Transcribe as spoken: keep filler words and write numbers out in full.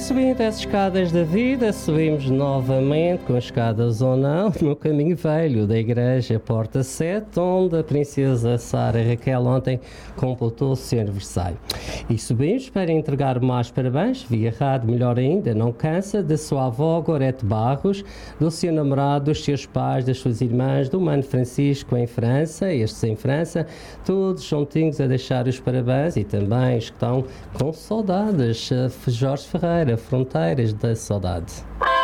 subindo as escadas da vida, subimos novamente, com escadas ou não, no caminho velho da igreja Porta sete, onde a princesa Sara Raquel ontem completou o seu aniversário. E subimos para entregar mais parabéns, via rádio, melhor ainda, não cansa, da sua avó Gorete Barros, do seu namorado, dos seus pais, das suas irmãs, do Mano Francisco em França, estes em França, todos juntinhos a deixar os parabéns, e também os que estão com saudades, Jorge Ferreira, Fronteiras da Saudade.